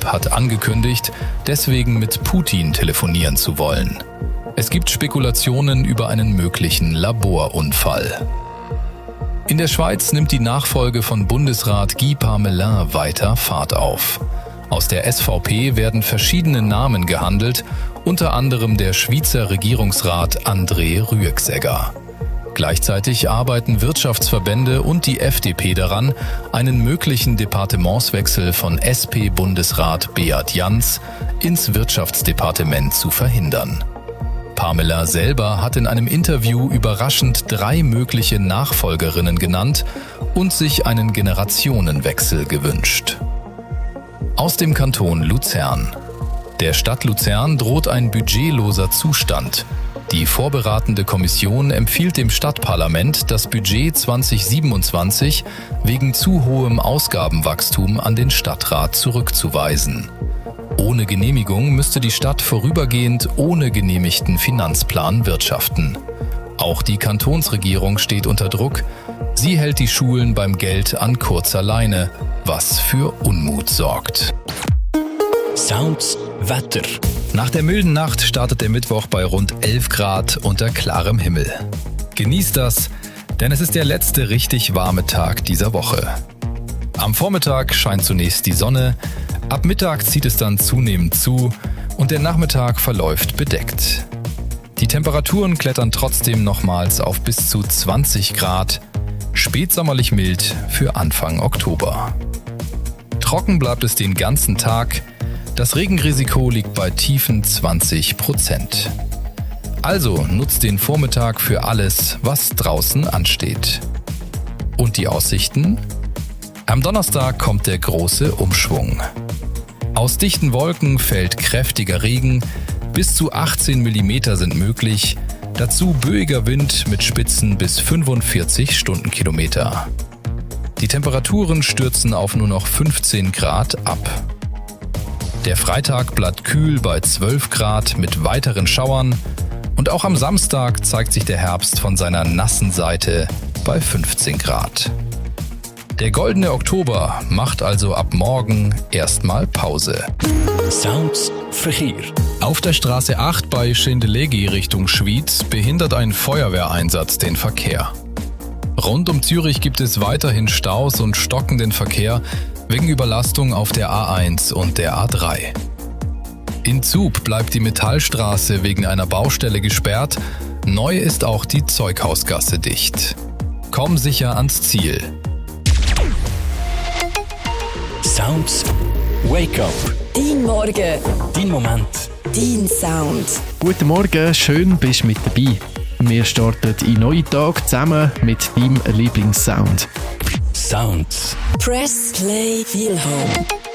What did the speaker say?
hat angekündigt, deswegen mit Putin telefonieren zu wollen. Es gibt Spekulationen über einen möglichen Laborunfall. In der Schweiz nimmt die Nachfolge von Bundesrat Guy Parmelin weiter Fahrt auf. Aus der SVP werden verschiedene Namen gehandelt, unter anderem der Schweizer Regierungsrat André Rüegsegger. Gleichzeitig arbeiten Wirtschaftsverbände und die FDP daran, einen möglichen Departementswechsel von SP-Bundesrat Beat Jans ins Wirtschaftsdepartement zu verhindern. Parmelin selber hat in einem Interview überraschend 3 mögliche Nachfolgerinnen genannt und sich einen Generationenwechsel gewünscht. Aus dem Kanton Luzern. Der Stadt Luzern droht ein budgetloser Zustand. Die vorberatende Kommission empfiehlt dem Stadtparlament, das Budget 2027 wegen zu hohem Ausgabenwachstum an den Stadtrat zurückzuweisen. Ohne Genehmigung müsste die Stadt vorübergehend ohne genehmigten Finanzplan wirtschaften. Auch die Kantonsregierung steht unter Druck. Sie hält die Schulen beim Geld an kurzer Leine, was für Unmut sorgt. Sounds Wetter. Nach der milden Nacht startet der Mittwoch bei rund 11 Grad unter klarem Himmel. Genießt das, denn es ist der letzte richtig warme Tag dieser Woche. Am Vormittag scheint zunächst die Sonne, ab Mittag zieht es dann zunehmend zu und der Nachmittag verläuft bedeckt. Die Temperaturen klettern trotzdem nochmals auf bis zu 20 Grad, spätsommerlich mild für Anfang Oktober. Trocken bleibt es den ganzen Tag. Das Regenrisiko liegt bei tiefen 20%. Also nutzt den Vormittag für alles, was draußen ansteht. Und die Aussichten? Am Donnerstag kommt der große Umschwung. Aus dichten Wolken fällt kräftiger Regen, bis zu 18 mm sind möglich, dazu böiger Wind mit Spitzen bis 45 Stundenkilometer. Die Temperaturen stürzen auf nur noch 15 Grad ab. Der Freitag bleibt kühl bei 12 Grad mit weiteren Schauern und auch am Samstag zeigt sich der Herbst von seiner nassen Seite bei 15 Grad. Der goldene Oktober macht also ab morgen erstmal Pause. Sounds Verkehr. Auf der Straße 8 bei Schindelegi Richtung Schwyz behindert ein Feuerwehreinsatz den Verkehr. Rund um Zürich gibt es weiterhin Staus und stockenden Verkehr wegen Überlastung auf der A1 und der A3. In Zug bleibt die Metallstraße wegen einer Baustelle gesperrt. Neu ist auch die Zeughausgasse dicht. Komm sicher ans Ziel. Sounds Wake Up. Dein Morgen. Dein Moment. Dein Sound. Guten Morgen, schön bist du mit dabei. Wir starten in den neuen Tag zusammen mit deinem Lieblingssound. Sounds. Press Play Feel Home.